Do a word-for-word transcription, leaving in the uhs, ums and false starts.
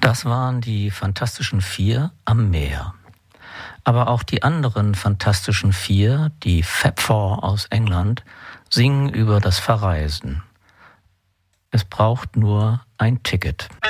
Das waren die Fantastischen Vier am Meer. Aber auch die anderen Fantastischen Vier, die Fab Four aus England, singen über das Verreisen. Es braucht nur ein Ticket.